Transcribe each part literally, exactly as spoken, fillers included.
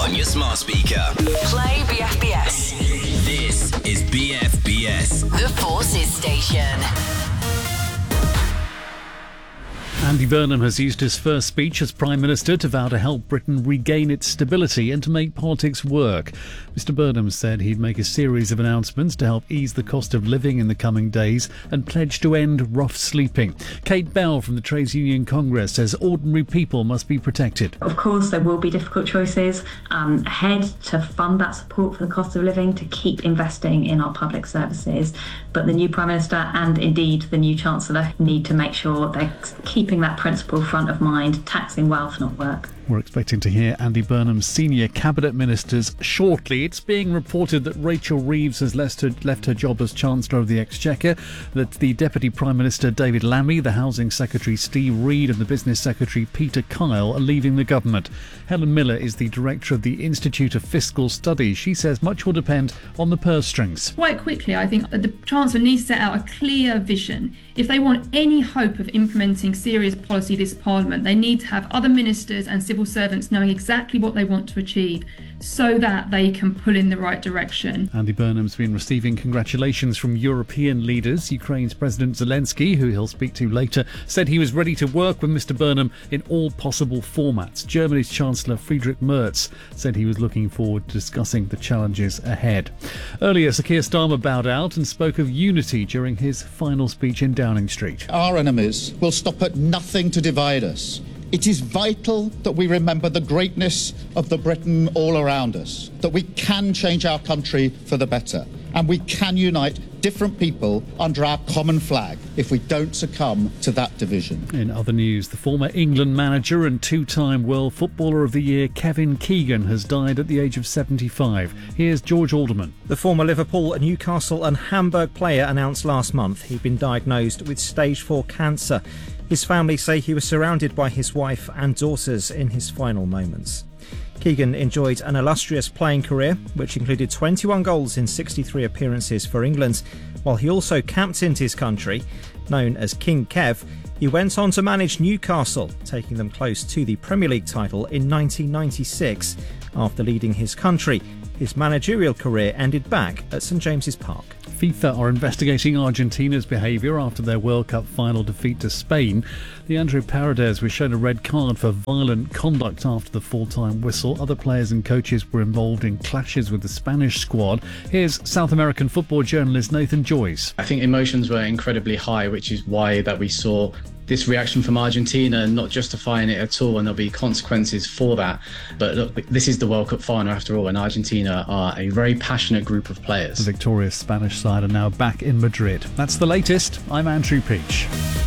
on your smart speaker. Play B F B S. This is B F B S. The Forces Station. Andy Burnham has used his first speech as Prime Minister to vow to help Britain regain its stability and to make politics work. Mister Burnham said he'd make a series of announcements to help ease the cost of living in the coming days and pledge to end rough sleeping. Kate Bell from the Trades Union Congress says ordinary people must be protected. Of course, there will be difficult choices um, ahead to fund that support for the cost of living, to keep investing in our public services. But the new Prime Minister and indeed the new Chancellor need to make sure they're keeping that principle front of mind, taxing wealth, not work. We're expecting to hear Andy Burnham's senior cabinet ministers shortly. It's being reported that Rachel Reeves has left her, left her job as Chancellor of the Exchequer, that the Deputy Prime Minister David Lammy, the Housing Secretary Steve Reed and the Business Secretary Peter Kyle are leaving the government. Helen Miller is the Director of the Institute of Fiscal Studies. She says much will depend on the purse strings. Quite quickly, I think the Chancellor needs to set out a clear vision. If they want any hope of implementing serious policy this Parliament, they need to have other ministers and civil servants knowing exactly what they want to achieve so that they can pull in the right direction. Andy Burnham's been receiving congratulations from European leaders. Ukraine's President Zelensky, who he'll speak to later, said he was ready to work with Mister Burnham in all possible formats. Germany's Chancellor Friedrich Merz said he was looking forward to discussing the challenges ahead. Earlier, Sir Keir Starmer bowed out and spoke of unity during his final speech in Downing Street. Our enemies will stop at nothing to divide us. It is vital that we remember the greatness of the Britain all around us, that we can change our country for the better, and we can unite different people under our common flag if we don't succumb to that division. In other news, the former England manager and two-time World Footballer of the Year Kevin Keegan has died at the age of seventy-five. Here's George Alderman. The former Liverpool, Newcastle and Hamburg player announced last month he'd been diagnosed with stage four cancer. His family say he was surrounded by his wife and daughters in his final moments. Keegan enjoyed an illustrious playing career, which included twenty-one goals in sixty-three appearances for England, while he also captained his country. Known as King Kev, he went on to manage Newcastle, taking them close to the Premier League title in nineteen ninety-six. After leading his country, his managerial career ended back at St James's Park. FIFA are investigating Argentina's behaviour after their World Cup final defeat to Spain. Leandro Paredes was shown a red card for violent conduct after the full-time whistle. Other players and coaches were involved in clashes with the Spanish squad. Here's South American football journalist Nathan Joyce. I think emotions were incredibly high, which is why that we saw this reaction from Argentina, not justifying it at all, and there'll be consequences for that. But look, this is the World Cup final after all, and Argentina are a very passionate group of players. The victorious Spanish side are now back in Madrid. That's the latest. I'm Andrew Peach.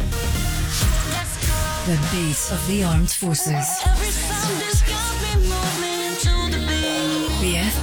The beat of the armed forces. B F